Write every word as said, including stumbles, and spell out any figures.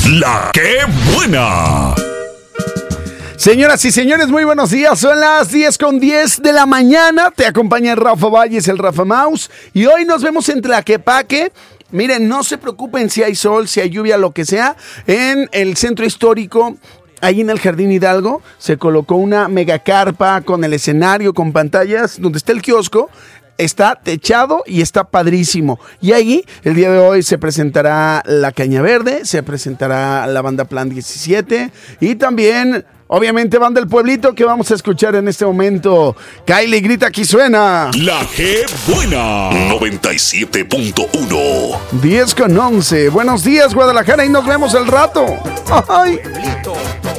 La que buena. Señoras y señores, muy buenos días. Son las diez con diez de la mañana. Te acompaña Rafa Valles, el Rafa Mouse. Y hoy nos vemos en Tlaquepaque. Miren, no se preocupen si hay sol, si hay lluvia, lo que sea. En el centro histórico, ahí en el Jardín Hidalgo, se colocó una megacarpa con el escenario, con pantallas, donde está el kiosco. Está techado y está padrísimo. Y ahí, el día de hoy, se presentará La Caña Verde, se presentará la banda Plan diecisiete y también, obviamente, Banda del Pueblito, que vamos a escuchar en este momento. Kylie grita, aquí suena La que buena. noventa y siete punto uno. diez con once. Buenos días, Guadalajara, y nos vemos al rato. ¡Ay!